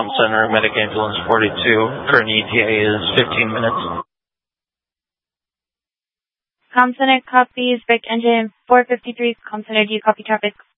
Comm Center, Medic Ambulance 42. Current ETA is 15 minutes. Comm Center copies, Break Engine 453. Comm Center, do you copy traffic?